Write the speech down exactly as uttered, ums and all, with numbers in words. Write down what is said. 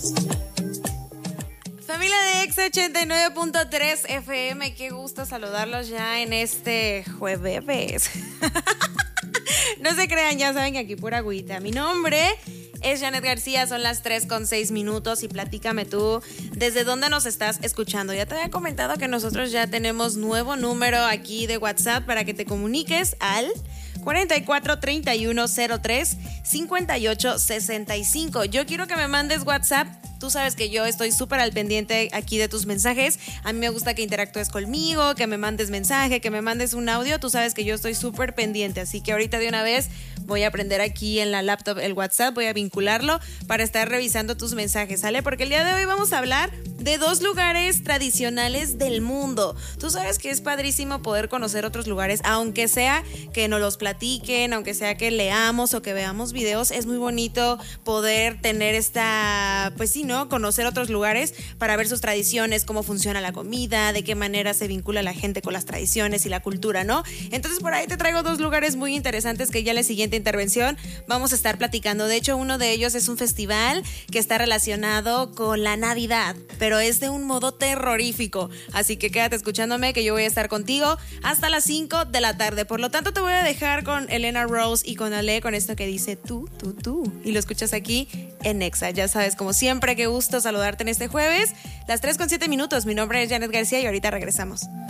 Familia de Exa ochenta y nueve punto tres F M, qué gusto saludarlos ya en este jueves. No se crean, ya saben que aquí pura agüita. Mi nombre es Janet García, son las tres con seis minutos y platícame tú desde dónde nos estás escuchando. Ya te había comentado que nosotros ya tenemos nuevo número aquí de WhatsApp para que te comuniques al cuarenta y cuatro, treinta y uno, cero tres, cincuenta y ocho, sesenta y cinco. Yo quiero que me mandes WhatsApp. Tú sabes que yo estoy súper al pendiente aquí de tus mensajes. A mí me gusta que interactúes conmigo, que me mandes mensaje, que me mandes un audio. Tú sabes que yo estoy súper pendiente. Así que ahorita de una vez voy a prender aquí en la laptop el WhatsApp. Voy a vincularlo para estar revisando tus mensajes, ¿sale? Porque el día de hoy vamos a hablar de dos lugares tradicionales del mundo. Tú sabes que es padrísimo poder conocer otros lugares, aunque sea que nos los platiquen, aunque sea que leamos o que veamos videos. Es muy bonito poder tener esta, pues sí, ¿no? Conocer otros lugares para ver sus tradiciones, cómo funciona la comida, de qué manera se vincula la gente con las tradiciones y la cultura, ¿no? Entonces por ahí te traigo dos lugares muy interesantes que ya en la siguiente intervención vamos a estar platicando. De hecho, uno de ellos es un festival que está relacionado con la Navidad, pero es de un modo terrorífico. Así que quédate escuchándome que yo voy a estar contigo hasta las cinco de la tarde. Por lo tanto, te voy a dejar con Elena Rose y con Ale con esto que dice tú, tú, tú. Y lo escuchas aquí en Exa. Ya sabes, como siempre, qué gusto saludarte en este jueves. Las tres con siete minutos. Mi nombre es Janet García y ahorita regresamos.